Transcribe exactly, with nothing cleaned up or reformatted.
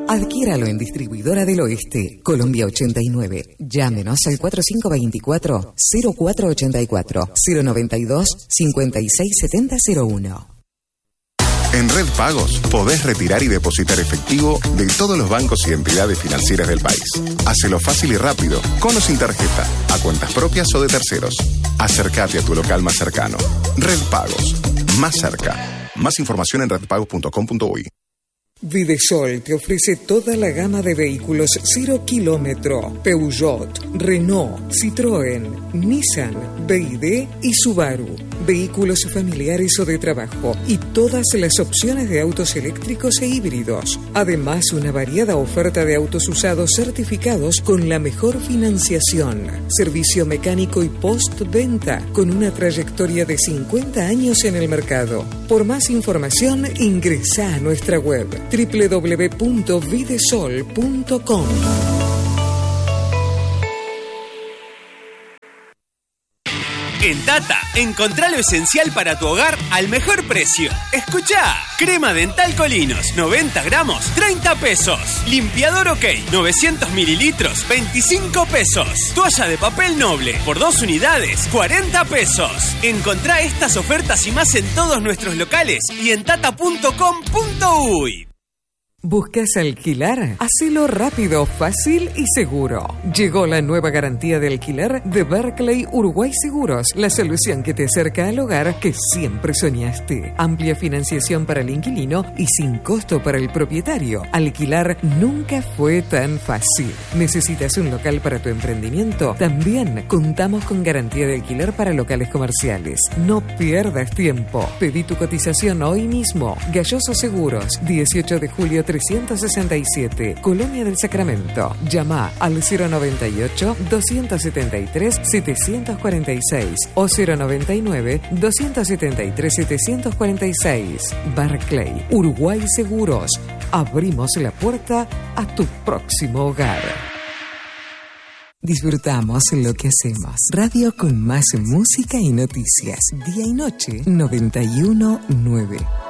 Adquiéralo en Distribuidora del Oeste, Colombia ochenta y nueve. Llámenos al cuatro cinco dos cuatro, cero cuatro ocho cuatro, cero noventa y dos, cincuenta y seis setenta cero uno. En Red Pagos podés retirar y depositar efectivo de todos los bancos y entidades financieras del país. Hacelo fácil y rápido, con o sin tarjeta, a cuentas propias o de terceros. Acércate a tu local más cercano. Red Pagos, más cerca. Más información en red pagos punto com punto uy. Videsol te ofrece toda la gama de vehículos cero kilómetro, Peugeot, Renault, Citroën, Nissan, B Y D y Subaru. Vehículos familiares o de trabajo y todas las opciones de autos eléctricos e híbridos. Además, una variada oferta de autos usados certificados con la mejor financiación. Servicio mecánico y postventa con una trayectoria de cincuenta años en el mercado. Por más información, ingresa a nuestra web doble u doble u doble u punto videsol punto com. En Tata, encontrá lo esencial para tu hogar al mejor precio. Escuchá, crema dental Colinos, noventa gramos, treinta pesos. Limpiador OK, novecientos mililitros, veinticinco pesos. Toalla de papel noble, por dos unidades, cuarenta pesos. Encontrá estas ofertas y más en todos nuestros locales y en tata punto com punto uy. ¿Buscas alquilar? Hacelo rápido, fácil y seguro. Llegó la nueva garantía de alquiler de Barclay Uruguay Seguros, la solución que te acerca al hogar que siempre soñaste. Amplia financiación para el inquilino y sin costo para el propietario. Alquilar nunca fue tan fácil. ¿Necesitas un local para tu emprendimiento? También contamos con garantía de alquiler para locales comerciales. No pierdas tiempo. Pedí tu cotización hoy mismo. Galloso Seguros, dieciocho de julio trescientos sesenta y siete, Colonia del Sacramento. Llama al cero noventa y ocho, doscientos setenta y tres, setecientos cuarenta y seis o cero noventa y nueve, doscientos setenta y tres, setecientos cuarenta y seis. Barclay, Uruguay Seguros. Abrimos la puerta a tu próximo hogar. Disfrutamos lo que hacemos. Radio con más música y noticias. Día y noche, noventa y uno nueve.